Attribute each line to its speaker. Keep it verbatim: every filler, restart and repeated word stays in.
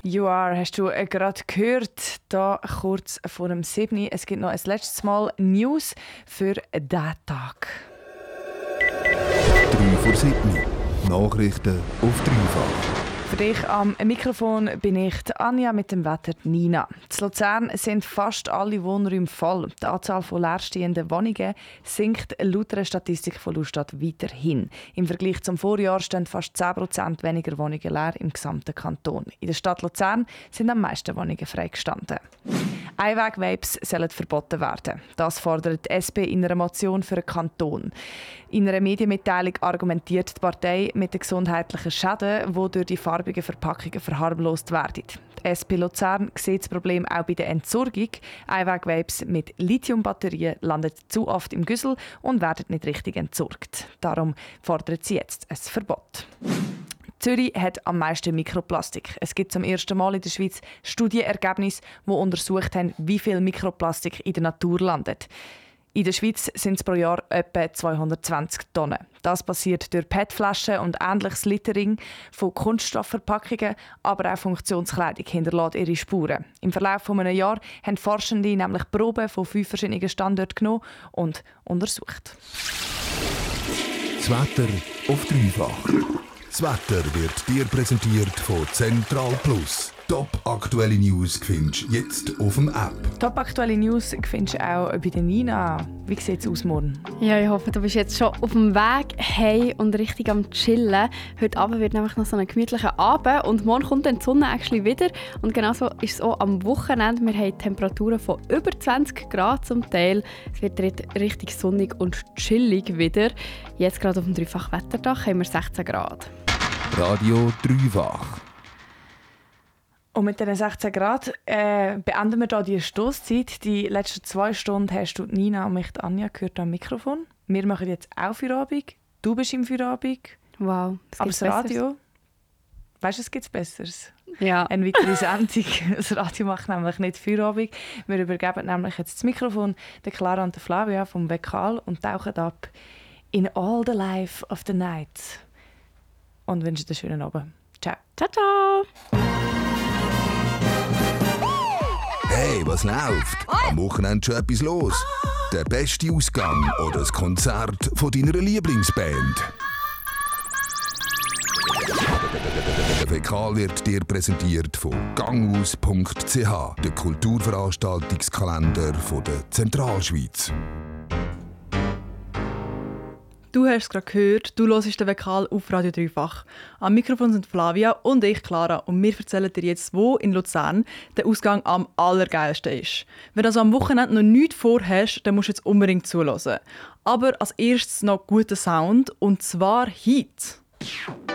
Speaker 1: You Are hast du äh, gerade gehört, da kurz vor dem sieben. Es gibt noch ein letztes Mal News für diesen Tag.
Speaker 2: drei vor sieben. Nachrichten auf dreifach.
Speaker 1: Für dich am Mikrofon bin ich die Anja, mit dem Wetter Nina. In Luzern sind fast alle Wohnräume voll. Die Anzahl von leerstehenden Wohnungen sinkt laut einer Statistik von Lustat weiterhin. Im Vergleich zum Vorjahr stehen fast zehn Prozent weniger Wohnungen leer im gesamten Kanton. In der Stadt Luzern sind am meisten Wohnungen freigestanden. Einweg-Vapes sollen verboten werden. Das fordert die S P in einer Motion für den Kanton. In einer Medienmitteilung argumentiert die Partei mit den gesundheitlichen Schäden, die durch die farbigen Verpackungen verharmlost werden. Die S P Luzern sieht das Problem auch bei der Entsorgung. Einweg-Vapes mit Lithiumbatterien landen zu oft im Güssel und werden nicht richtig entsorgt. Darum fordert sie jetzt ein Verbot. Zürich hat am meisten Mikroplastik. Es gibt zum ersten Mal in der Schweiz Studienergebnisse, die untersucht haben, wie viel Mikroplastik in der Natur landet. In der Schweiz sind es pro Jahr etwa zweihundertzwanzig Tonnen. Das passiert durch P E T-Flaschen und ähnliches Littering von Kunststoffverpackungen, aber auch Funktionskleidung hinterlässt ihre Spuren. Im Verlauf von einem Jahr haben Forschende nämlich Proben von fünf verschiedenen Standorten genommen und untersucht.
Speaker 2: Das Wetter auf dreifach. Das Wetter wird dir präsentiert von Central Plus. Top aktuelle News findest du jetzt auf dem App.
Speaker 1: Top aktuelle News findest du auch bei der Nina. Wie sieht es aus morgen?
Speaker 3: Ja, ich hoffe, du bist jetzt schon auf dem Weg hey und richtig am Chillen. Heute Abend wird nämlich noch so ein gemütlicher Abend und morgen kommt dann die Sonne actually wieder. Und genauso ist es auch am Wochenende. Wir haben Temperaturen von über zwanzig Grad zum Teil. Es wird richtig sonnig und chillig wieder. Jetzt gerade auf dem Dreifach-Wetterdach haben wir sechzehn Grad.
Speaker 2: Radio dreifach.
Speaker 1: Und mit diesen sechzehn Grad äh, beenden wir hier die Stosszeit. Die letzten zwei Stunden hast du Nina und mich, Anja, gehört am Mikrofon. Wir machen jetzt auch Feierabend. Du bist im Feierabend.
Speaker 3: Wow.
Speaker 1: Aber das Radio, weißt du, es gibt Besseres.
Speaker 3: Ja.
Speaker 1: Eine weitere Sendung. Das Radio macht nämlich nicht Feierabend. Wir übergeben nämlich jetzt das Mikrofon der Clara und der Flavia vom Vekal und tauchen ab in all the life of the night. Und wünschen einen schönen Abend. Ciao.
Speaker 3: Ciao, ciao.
Speaker 2: Hey, was läuft? Am Wochenende schon etwas los? Der beste Ausgang oder das Konzert von deiner Lieblingsband? Der Vekal wird dir präsentiert von gangaus punkt c h, der Kulturveranstaltungskalender der Zentralschweiz.
Speaker 4: Du hast es gerade gehört, du hörst den Vekal auf Radio dreifach. Am Mikrofon sind Flavia und ich, Clara, und wir erzählen dir jetzt, wo in Luzern der Ausgang am allergeilsten ist. Wenn du also am Wochenende noch nichts vorhast, dann musst du jetzt unbedingt zuhören. Aber als erstes noch guter Sound, und zwar Heat.